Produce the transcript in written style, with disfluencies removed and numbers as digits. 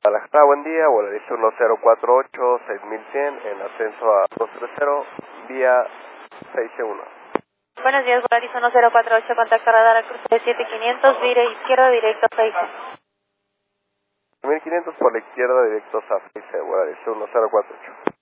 Guadalajara, buen día, Volaris 1048, 6100, en ascenso a 230, vía 6C1. Buenos días, Volaris 1048, contacto radar al cruce de 7500, vire izquierda directo a 6. 1500 por la izquierda, directos a 6C, Volaris 1048.